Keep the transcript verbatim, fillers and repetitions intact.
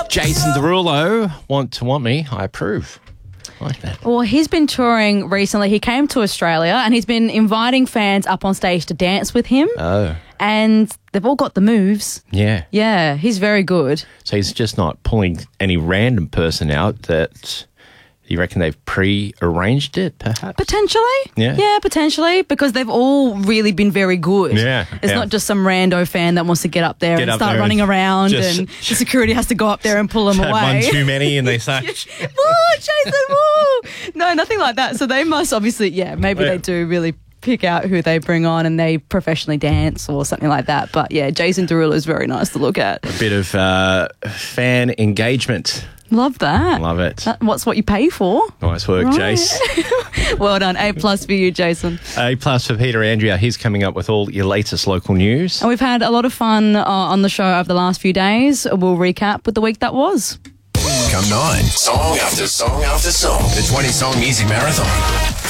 Jason Derulo, Want to Want Me, I approve. I like that. Well, he's been touring recently. He came to Australia and he's been inviting fans up on stage to dance with him. Oh. And they've all got the moves. Yeah. Yeah, he's very good. So he's just not pulling any random person out that you reckon they've pre-arranged it, perhaps? Potentially. Yeah. Yeah, potentially, because they've all really been very good. Yeah, It's yeah. not just some rando fan that wants to get up there Get and up start there running and around just- and the security has to go up there and pull them Had away. one too many and they say... Woo, Jason, woo! No, nothing like that. So they must obviously, yeah, maybe Yeah. they do really pick out who they bring on and they professionally dance or something like that. But yeah, Jason Derulo is very nice to look at. A bit of uh, fan engagement. Love that. Love it. That- What's what you pay for? Nice work, Right. Jace. Well done. A plus for you, Jason. A plus for Peter Andrea. He's coming up with all your latest local news. And we've had a lot of fun uh, on the show over the last few days. We'll recap with the week that was. Come nine. Song after song after song. The twenty song Easy Marathon.